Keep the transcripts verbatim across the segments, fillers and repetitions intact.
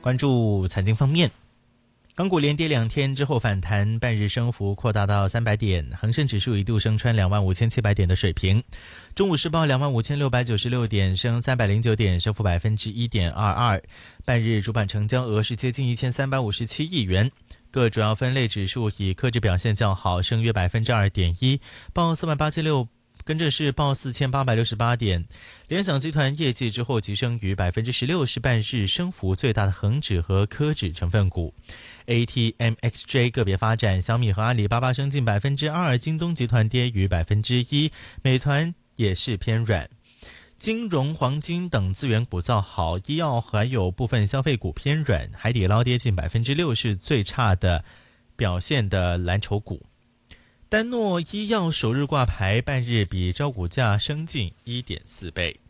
关注财经方面，港股连跌两天之后反弹，半日升幅扩大到三百点，恒生指数一度升穿两万五千七百点的水平。中午时报两万五千六百九十六点，升三百零九点，升幅百分之一点二二。半日主板成交额是接近一千三百五十七亿元。各主要分类指数以科指表现较好，升约百分之二点一，报四万八千六。跟着是报四千八百六十八点，联想集团业绩之后急升逾百分之十六，是半日升幅最大的恒指和科指成分股。A T M X J 个别发展，小米和阿里巴巴升近百分之二，京东集团跌逾百分之一，美团也是偏软。金融、黄金等资源股造好，医药还有部分消费股偏软，海底捞跌近百分之六，是最差的表现的蓝筹股。丹诺医药首日挂牌，半日比招股价升近 一点四倍。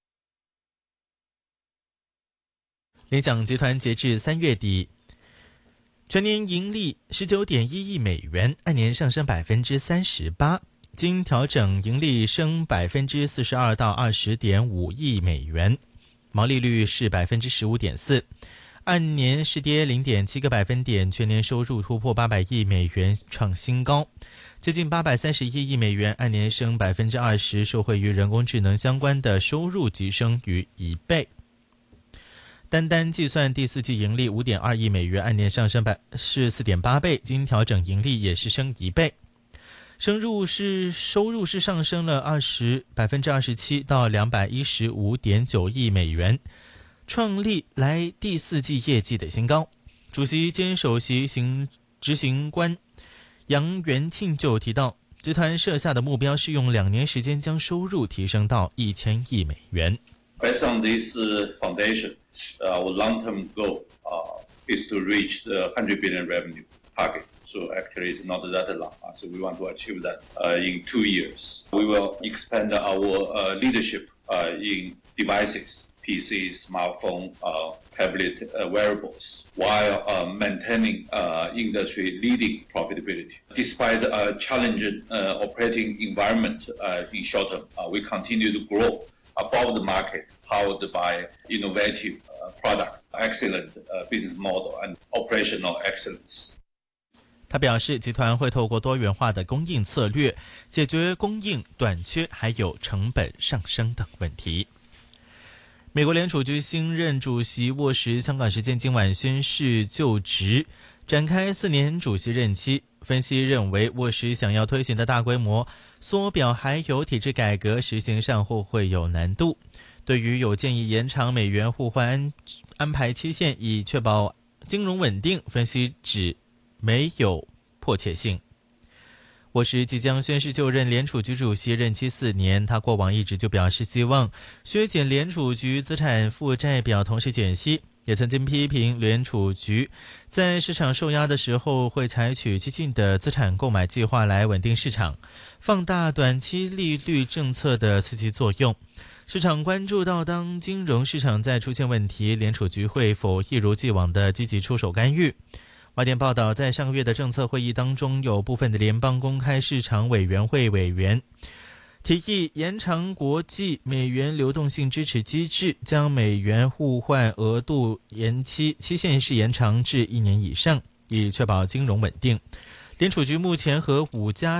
联想集团截至三月底，全年盈利 十九点一亿美元，按年上升 百分之三十八， 经调整盈利升 百分之四十二 到 二十点五亿美元，毛利率是 百分之十五点四，按年是跌 零点七个百分点，全年收入突破八百亿美元创新高，接近八百三十一亿美元，按年升 百分之二十， 受惠于人工智能相关的收入急升逾一倍。单单计算第四季盈利 五点二亿美元，按年上升是 四点八倍，经调整盈利也是升一倍。收入是收入是上升了 百分之二十七 到 两百一十五点九亿美元，创立来第四季业绩的新高。主席兼首席行执行官杨元庆就提到，集团设下的目标是用两年时间将收入提升到一千亿美元。 Based on this foundation, our long-term goal uh, is to reach the one hundred billion revenue target. So actually it's not that long. So we want to achieve that uh, in two years. We will expand our uh, leadership uh, in devices, P C, smartphone, uh, tablet uh, wearables, while uh, maintaining uh, industry-leading profitability. Despite a challenging uh, operating environment uh, in short term, uh, we continue to grow above the market, powered by innovative uh, product, excellent uh, business model, and operational excellence. 他表示，集团会透过多元化的供应策略，解决供应短缺还有成本上升等问题。美国联储局新任主席沃什香港时间今晚宣誓就职，展开四年主席任期。分析认为，沃什想要推行的大规模缩表还有体制改革实行上或会有难度。对于有建议延长美元互换 安, 安排期限以确保金融稳定，分析指没有迫切性。沃什即将宣誓就任联储局主席，任期四年。他过往一直就表示希望削减联储局资产负债表，同时减息，也曾经批评联储局在市场受压的时候会采取激进的资产购买计划来稳定市场，放大短期利率政策的刺激作用。市场关注到，当金融市场再出现问题，联储局会否一如既往的积极出手干预。外电报道，在上个月的政策会议当中，有部分的联邦公开市场委员会委员提议延长国际美元流动性支持机制，将美元互换额度延期期限是延长至一年以上，以确保金融稳定。联储局目前和五家